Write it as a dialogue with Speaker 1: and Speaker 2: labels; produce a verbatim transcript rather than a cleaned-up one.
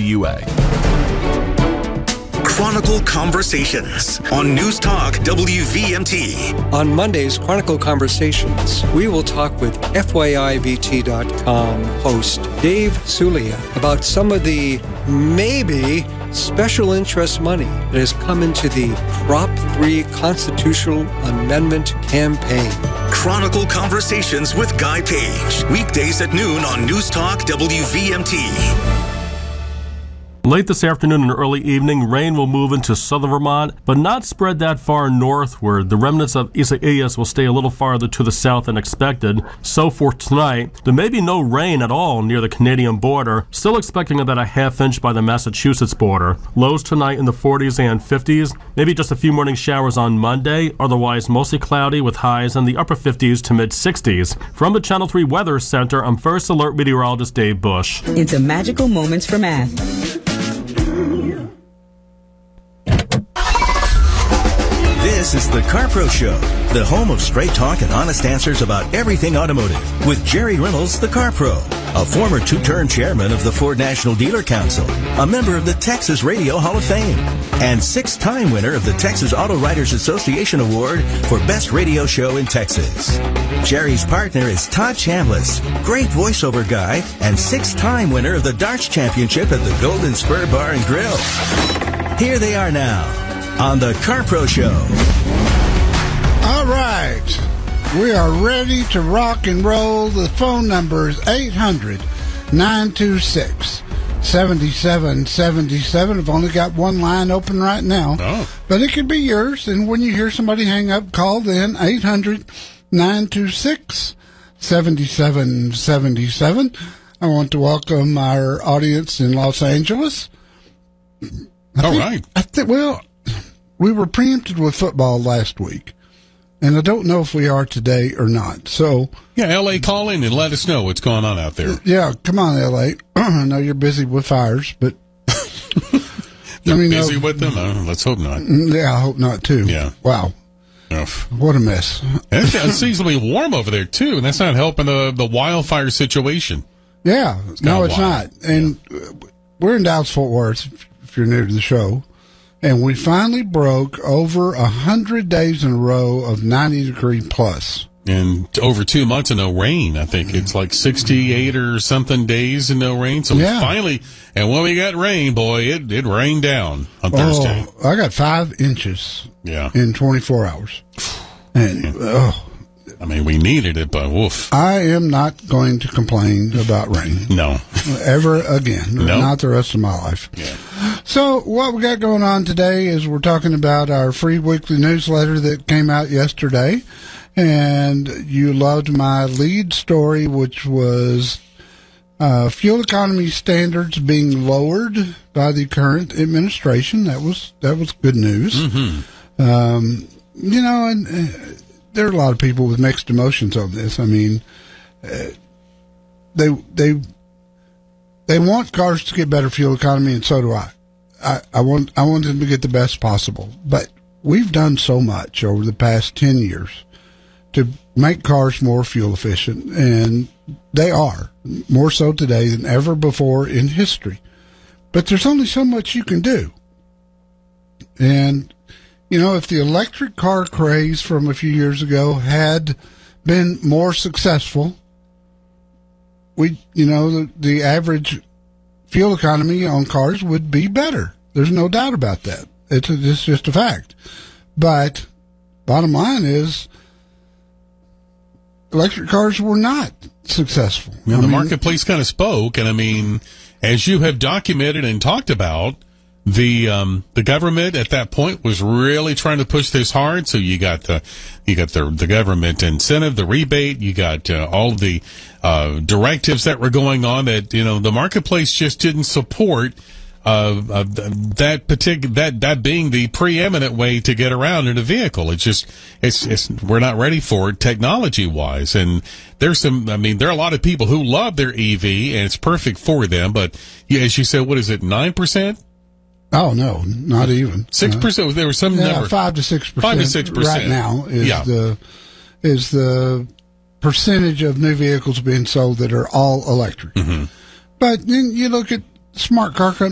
Speaker 1: W A.
Speaker 2: Chronicle Conversations on News Talk W V M T.
Speaker 3: On Monday's Chronicle Conversations, we will talk with F Y I V T dot com host Dave Sulia about some of the maybe special interest money that has come into the Prop three Constitutional Amendment campaign.
Speaker 2: Chronicle Conversations with Guy Page. Weekdays at noon on News Talk W V M T.
Speaker 1: Late this afternoon and early evening, rain will move into southern Vermont, but not spread that far northward. The remnants of Isaias will stay a little farther to the south than expected. So for tonight, there may be no rain at all near the Canadian border. Still expecting about a half inch by the Massachusetts border. Lows tonight in the forties and fifties. Maybe just a few morning showers on Monday. Otherwise, mostly cloudy with highs in the upper fifties to mid sixties. From the Channel three Weather Center, I'm First Alert meteorologist Dave Bush.
Speaker 4: It's a magical moments for math.
Speaker 5: This is the CarPro Show, the home of straight talk and honest answers about everything automotive, with Jerry Reynolds, the CarPro, a former two-term chairman of the Ford National Dealer Council, a member of the Texas Radio Hall of Fame, and six-time winner of the Texas Auto Writers Association Award for Best Radio Show in Texas. Jerry's partner is Todd Chambliss, great voiceover guy, and six-time winner of the Darts Championship at the Golden Spur Bar and Grill. Here they are now on the CarPro Show.
Speaker 6: All right. We are ready to rock and roll. The phone number is eight hundred, nine two six, seven seven seven seven. I've only got one line open right now.
Speaker 7: Oh.
Speaker 6: But it could be yours. And when you hear somebody hang up, call then eight hundred, nine two six, seven seven seven seven. I want to welcome our audience in Los Angeles. I
Speaker 7: All
Speaker 6: think,
Speaker 7: right.
Speaker 6: I think, well, we were preempted with football last week, and I don't know if we are today or not. So,
Speaker 7: Yeah, L A, call in and let us know what's going on out there.
Speaker 6: yeah, come on, L A. I know you're busy with fires, but
Speaker 7: They're
Speaker 6: I mean,
Speaker 7: busy
Speaker 6: no,
Speaker 7: with them? Uh, let's hope not.
Speaker 6: yeah, I hope not too.
Speaker 7: Yeah.
Speaker 6: Wow,
Speaker 7: Ugh.
Speaker 6: what a mess.
Speaker 7: It's unseasonably warm over there, too, and that's not helping the, the wildfire situation.
Speaker 6: Yeah, no,
Speaker 7: kinda
Speaker 6: it's
Speaker 7: wild.
Speaker 6: not. And uh we're in Dallas-Fort Worth, if- if you're new to the show, and we finally broke over a hundred days in a row of ninety degree plus.
Speaker 7: And over two months of no rain. I think it's like sixty-eight or something days and no rain. So
Speaker 6: Yeah.
Speaker 7: finally, and when we got rain, boy, it, it rained down on Thursday.
Speaker 6: Oh, I got five inches
Speaker 7: Yeah.
Speaker 6: in twenty-four hours. And, oh,
Speaker 7: I mean, we needed it, but woof.
Speaker 6: I am not going to complain about rain
Speaker 7: No.
Speaker 6: ever again.
Speaker 7: No.
Speaker 6: Not the rest of my life.
Speaker 7: Yeah.
Speaker 6: So what we got going on today is we're talking about our free weekly newsletter that came out yesterday. And you loved my lead story, which was uh, fuel economy standards being lowered by the current administration. That was that was good news.
Speaker 7: Mm-hmm.
Speaker 6: Um, you know, and uh, there are a lot of people with mixed emotions on this. I mean, uh, they they they want cars to get better fuel economy, and so do I. I, I want I want them to get the best possible, but we've done so much over the past ten years to make cars more fuel efficient, and they are more so today than ever before in history. But there's only so much you can do. And, you know, if the electric car craze from a few years ago had been more successful, we, you know, the, the average fuel economy on cars would be better. There's no doubt about that. It's, it's just a fact. But bottom line is, electric cars were not successful.
Speaker 7: Well,
Speaker 6: I
Speaker 7: the
Speaker 6: mean,
Speaker 7: marketplace kind of spoke, and I mean, as you have documented and talked about, the um, the government at that point was really trying to push this hard. So you got the you got the the government incentive, the rebate, you got uh, all the uh, directives that were going on that you know the marketplace just didn't support. Uh, uh, that particular that that being the preeminent way to get around in a vehicle. It's just it's it's we're not ready for it technology wise. And there's some. I mean, there are a lot of people who love their E V and it's perfect for them. But yeah, as you said, what is it? Nine percent?
Speaker 6: Oh no, not even
Speaker 7: Six percent. Uh, there was some
Speaker 6: yeah,
Speaker 7: number.
Speaker 6: Five to six percent.
Speaker 7: Five to six percent
Speaker 6: right now is
Speaker 7: yeah.
Speaker 6: the is the percentage of new vehicles being sold that are all electric.
Speaker 7: Mm-hmm.
Speaker 6: But then you look at smart car companies